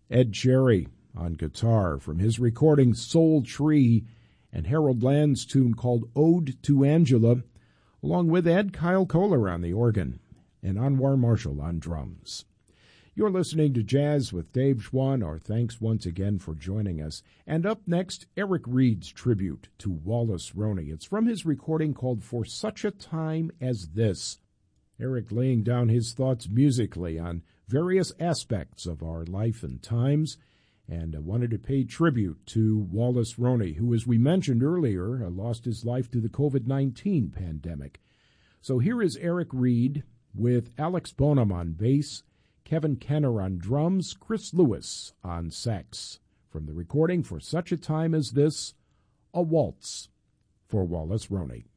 Ed Cherry on guitar from his recording Soul Tree, and Harold Land's tune called Ode to Angela, along with Ed Kyle Kohler on the organ and Anwar Marshall on drums. You're listening to Jazz with Dave Schwann. Our thanks once again for joining us. And up next, Eric Reed's tribute to Wallace Roney. It's from his recording called For Such a Time as This. Eric laying down his thoughts musically on various aspects of our life and times, and wanted to pay tribute to Wallace Roney, who, as we mentioned earlier, lost his life to the COVID-19 pandemic. So here is Eric Reed with Alex Bonham on bass, Kevin Kenner on drums, Chris Lewis on sax. From the recording For Such a Time as This, a waltz for Wallace Roney.